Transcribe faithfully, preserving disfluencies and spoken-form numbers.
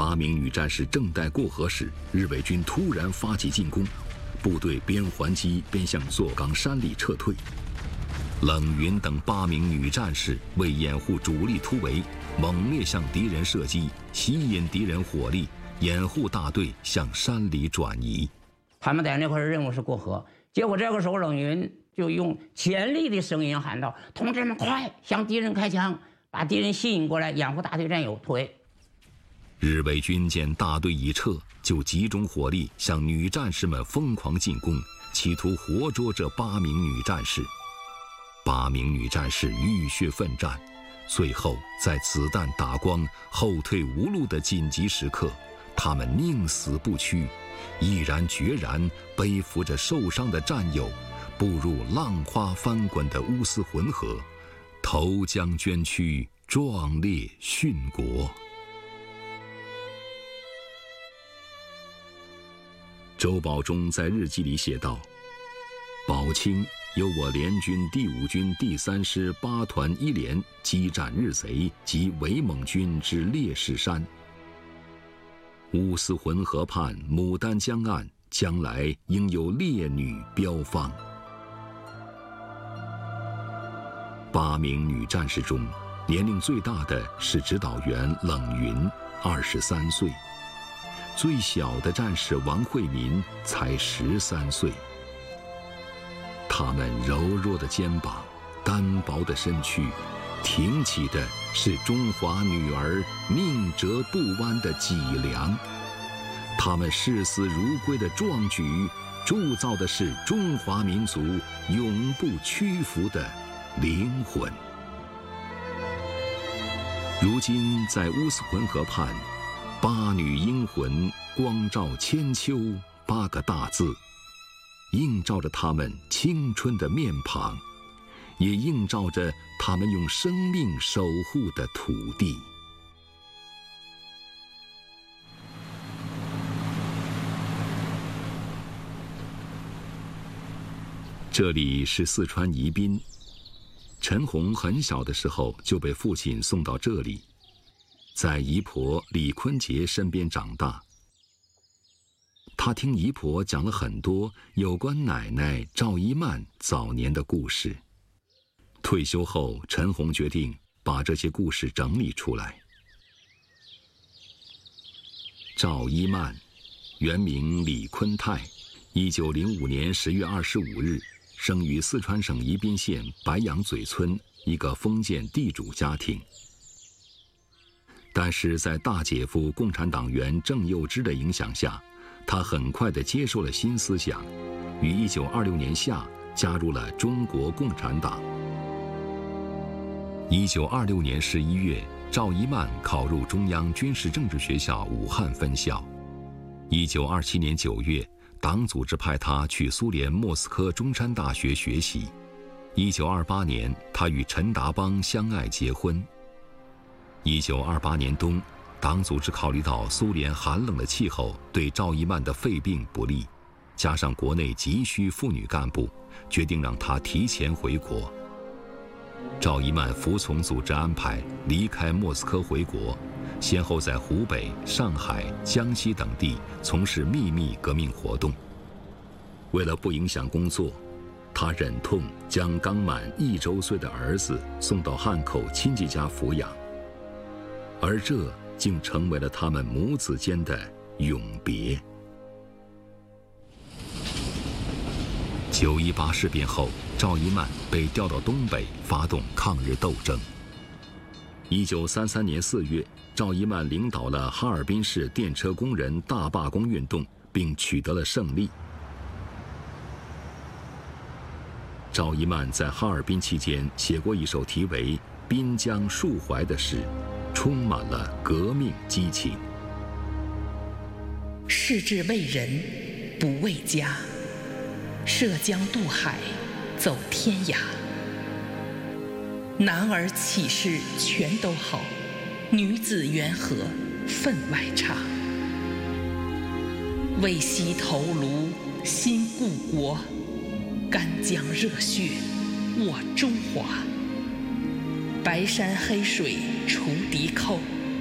八名女战士正待过河时，日伪军突然发起进攻，部队边还击边向坐冈山里撤退。冷云等八名女战士为掩护主力突围，猛烈向敌人射击，吸引敌人火力，掩护大队向山里转移。 他们在那块儿任务是过河，结果这个时候冷云就用尖利的声音喊道：“同志们，快向敌人开枪，把敌人吸引过来，掩护大队战友突围。” 日伪军见大队已撤，就集中火力向女战士们疯狂进攻，企图活捉这八名女战士。八名女战士浴血奋战，最后在子弹打光、后退无路的紧急时刻，他们宁死不屈，毅然决然背负着受伤的战友，步入浪花翻滚的乌斯浑河，投江捐躯，壮烈殉国。周保中在日记里写道：“宝清由我联军第五军第三师八团一连激战日贼及伪蒙军之烈士山。乌斯浑河畔牡丹江岸，将来应有烈女标芳。”八名女战士中，年龄最大的是指导员冷云，二十三岁；最小的战士王惠民才十三岁。他们柔弱的肩膀，单薄的身躯，挺起的是中华女儿宁折不弯的脊梁。他们视死如归的壮举，铸造的是中华民族永不屈服的灵魂。如今在乌斯浑河畔，八女英魂光照千秋，八个大字映照着他们青春的面庞，也映照着他们用生命守护的土地。这里是四川宜宾。陈红很小的时候就被父亲送到这里，在姨婆李坤杰身边长大。他听姨婆讲了很多有关奶奶赵一曼早年的故事。退休后，陈红决定把这些故事整理出来。赵一曼，原名李坤泰，一九零五年十月二十五日生于四川省宜宾县白杨嘴村一个封建地主家庭。但是在大姐夫共产党员郑幼之的影响下，他很快地接受了新思想，于一九二六年夏加入了中国共产党。一九二六年十一月，赵一曼考入中央军事政治学校武汉分校。一九二七年九月，党组织派他去苏联莫斯科中山大学学习。一九二八年，他与陈达邦相爱结婚。一九二八年冬，党组织考虑到苏联寒冷的气候对赵一曼的肺病不利，加上国内急需妇女干部，决定让她提前回国。赵一曼服从组织安排，离开莫斯科回国，先后在湖北、上海、江西等地从事秘密革命活动。为了不影响工作，他忍痛将刚满一周岁的儿子送到汉口亲戚家抚养，而这竟成为了他们母子间的永别。九一八事变后，赵一曼被调到东北发动抗日斗争。一九三三年四月，赵一曼领导了哈尔滨市电车工人大罢工运动，并取得了胜利。赵一曼在哈尔滨期间写过一首题为《滨江述怀》的诗，充满了革命激情。 誓志为人，不为家，涉江渡海，走天涯。男儿起事全都好，女子缘何分外差。为惜头颅心故国，干将热血握中华。白山黑水除敌寇，